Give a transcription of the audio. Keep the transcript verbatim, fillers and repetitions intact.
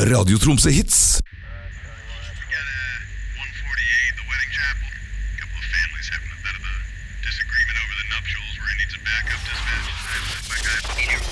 Radio Tromsø Hits. We got uh, one forty-eight, the wedding chapel. A couple of families having a bit of a disagreement over the nuptials where he needs a backup dispatch. My guy.